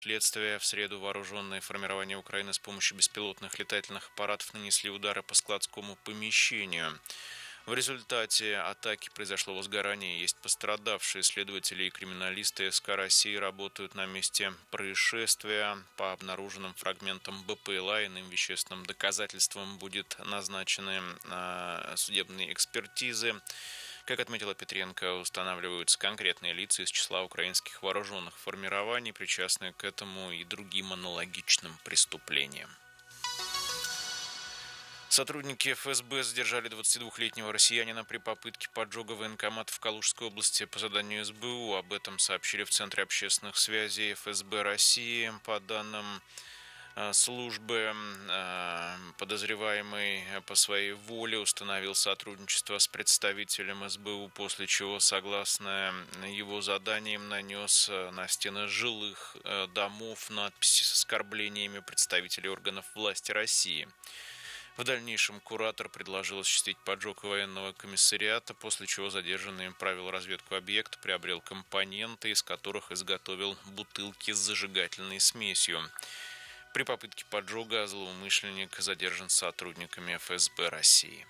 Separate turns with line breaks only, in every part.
Следствие в среду вооруженные формирования Украины с помощью беспилотных летательных аппаратов нанесли удары по складскому помещению. В результате атаки произошло возгорание, есть пострадавшие. Следователи и криминалисты СК России работают на месте происшествия. По обнаруженным фрагментам БПЛА и иным вещественным доказательствам будет назначены судебные экспертизы. Как отметила Петренко, устанавливаются конкретные лица из числа украинских вооруженных формирований, причастные к этому и другим аналогичным преступлениям. Сотрудники ФСБ задержали 22-летнего россиянина при попытке поджога военкомата в Калужской области по заданию СБУ. Об этом сообщили в Центре общественных связей ФСБ России. По данным службы, подозреваемый по своей воле установил сотрудничество с представителем СБУ, после чего, согласно его заданиям, нанес на стены жилых домов надписи с оскорблениями представителей органов власти России. В дальнейшем куратор предложил осуществить поджог военного комиссариата, после чего задержанный им провел разведку объекта, приобрел компоненты, из которых изготовил бутылки с зажигательной смесью. При попытке поджога злоумышленник задержан сотрудниками ФСБ России.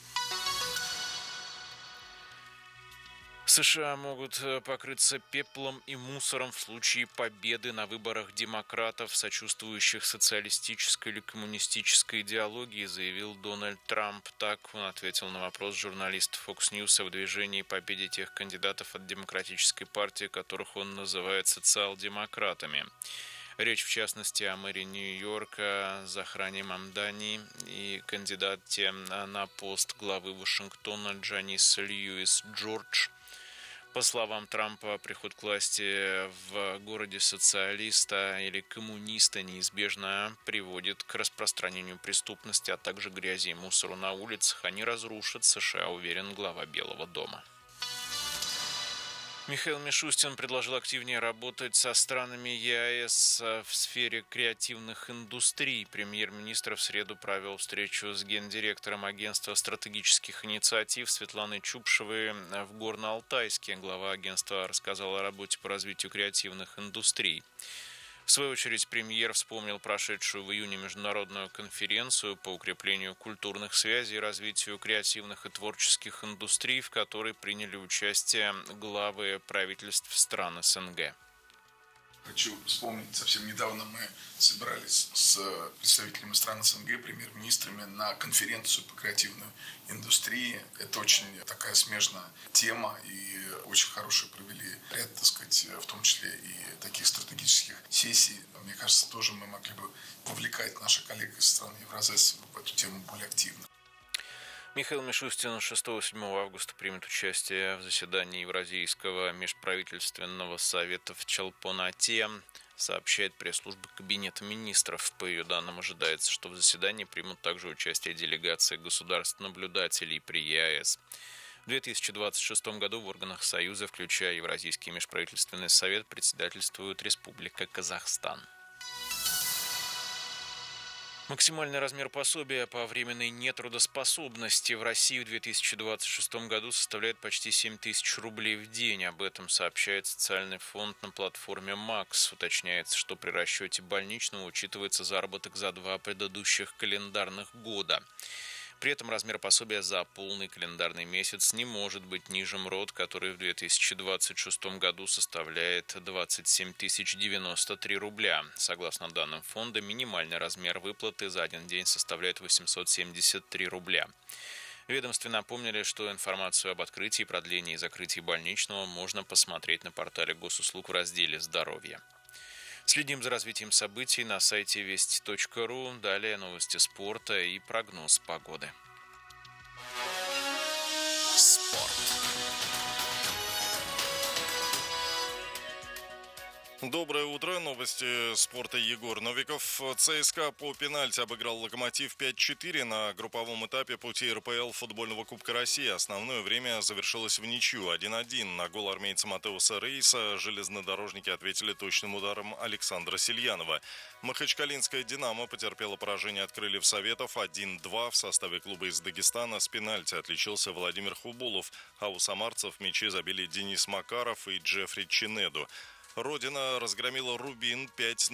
США могут покрыться пеплом и мусором в случае победы на выборах демократов, сочувствующих социалистической или коммунистической идеологии, заявил Дональд Трамп. Так он ответил на вопрос журналистов Fox News о выдвижении и победе тех кандидатов от Демократической партии, которых он называет социал-демократами. Речь, в частности, о мэре Нью-Йорка Захране Мамдани и кандидате на пост главы Вашингтона Джанис Льюис Джордж. По словам Трампа, приход к власти в городе социалиста или коммуниста неизбежно приводит к распространению преступности, а также грязи и мусору на улицах. Они разрушат США, уверен глава Белого дома. Михаил Мишустин предложил активнее работать со странами ЕАЭС в сфере креативных индустрий. Премьер-министр в среду провел встречу с гендиректором агентства стратегических инициатив Светланой Чупшевой в Горно-Алтайске. Глава агентства рассказал о работе по развитию креативных индустрий. В свою очередь, премьер вспомнил прошедшую в июне международную конференцию по укреплению культурных связей и развитию креативных и творческих индустрий, в которой приняли участие главы правительств стран СНГ.
Хочу вспомнить, совсем недавно мы собирались с представителями стран СНГ, премьер-министрами на конференцию по креативной индустрии. Это очень такая смежная тема, и очень хорошие провели ряд, так сказать, в том числе и таких стратегических сессий. Мне кажется, тоже мы могли бы повлекать наших коллег из стран Евразес в эту тему более активно.
Михаил Мишустин 6-7 августа примет участие в заседании Евразийского межправительственного совета в Чолпон-Ате, сообщает пресс-служба Кабинета министров. По ее данным, ожидается, что в заседании примут также участие делегации государств-наблюдателей при ЕАЭС. В 2026 году в органах Союза, включая Евразийский межправительственный совет, председательствует Республика Казахстан. Максимальный размер пособия по временной нетрудоспособности в России в 2026 году составляет почти 7 тысяч рублей в день. Об этом сообщает социальный фонд на платформе МАКС. Уточняется, что при расчете больничного учитывается заработок за 2 предыдущих календарных года. При этом размер пособия за полный календарный месяц не может быть ниже МРОТ, который в 2026 году составляет 27 093 рубля. Согласно данным фонда, минимальный размер выплаты за один день составляет 873 рубля. В ведомстве напомнили, что информацию об открытии, продлении и закрытии больничного можно посмотреть на портале госуслуг в разделе «Здоровье». Следим за развитием событий на сайте вести.ру. Далее новости спорта и прогноз погоды. Спорт.
Доброе утро. Новости спорта. Егор Новиков. ЦСКА по пенальти обыграл «Локомотив» 5-4 на групповом этапе пути РПЛ футбольного Кубка России. Основное время завершилось в ничью 1-1. На гол армейца Матеуса Рейса железнодорожники ответили точным ударом Александра Сильянова. Махачкалинская «Динамо» потерпела поражение от «Крыльев Советов» 1-2. В составе клуба из Дагестана с пенальти отличился Владимир Хубулов, а у самарцев мячи забили Денис Макаров и Джеффри Чинеду. Родина разгромила «Рубин» 5-0